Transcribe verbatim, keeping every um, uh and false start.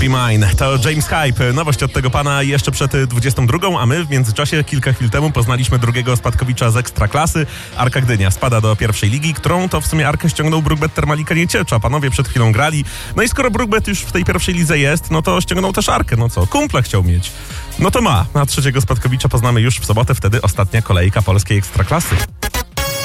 Be Mine. To James Hype. Nowość od tego pana jeszcze przed dwudziestą drugą, a my w międzyczasie kilka chwil temu poznaliśmy drugiego spadkowicza z Ekstraklasy. Arka Gdynia spada do pierwszej ligi, którą to w sumie Arkę ściągnął Brugbet Termalika Nieciecza. Panowie przed chwilą grali. No i skoro Brugbet już w tej pierwszej lidze jest, no to ściągnął też Arkę. No co, kumpla chciał mieć. No to ma. A trzeciego spadkowicza poznamy już w sobotę, wtedy ostatnia kolejka polskiej Ekstraklasy.